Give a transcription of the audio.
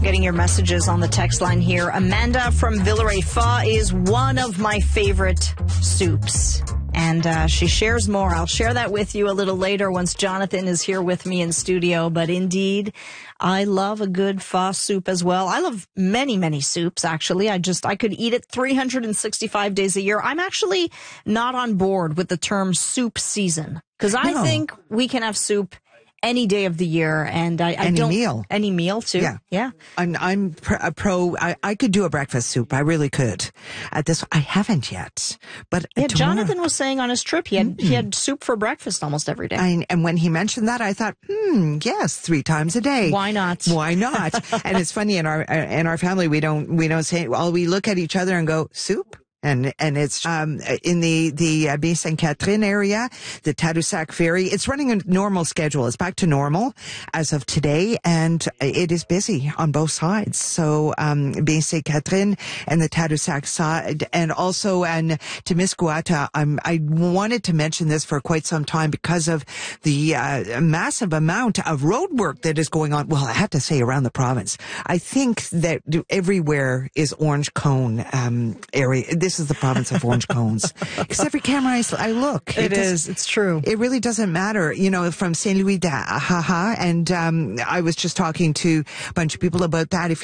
getting your messages on the text line here. Amanda from Villeray-Fa is one of my favorite soups. And she shares more. I'll share that with you a little later once Jonathan is here with me in studio. But indeed, I love a good pho soup as well. I love many, many soups, actually. I could eat it 365 days a year. I'm actually not on board with the term soup season because I think we can have soup any day of the year, and any meal too. Yeah. I'm a pro. I could do a breakfast soup. I really could. I haven't yet, but Jonathan was saying on his trip he had soup for breakfast almost every day. And when he mentioned that, I thought, yes, 3 times a day. Why not? Why not? And it's funny in our family we don't say. Well, we look at each other and go, soup. And it's in the Baie Sainte Catherine area, the Tadoussac ferry. It's running a normal schedule. It's back to normal as of today, and it is busy on both sides. So Baie Sainte Catherine and the Tadoussac side, and also Témiscouata. I wanted to mention this for quite some time because of the massive amount of road work that is going on. Well, I have to say around the province. I think that everywhere is orange cone area. This is the province of orange cones. Because every camera I look. It's true. It really doesn't matter, from Saint Louis to Ahaha. And I was just talking to a bunch of people about that. If